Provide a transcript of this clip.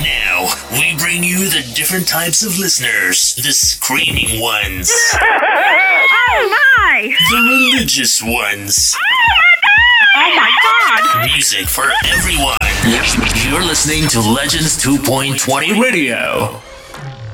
Now, we bring you the different types of listeners. The screaming ones. Oh my! The religious ones. Oh my god! Music for everyone. You're listening to Legends 2.20 Radio.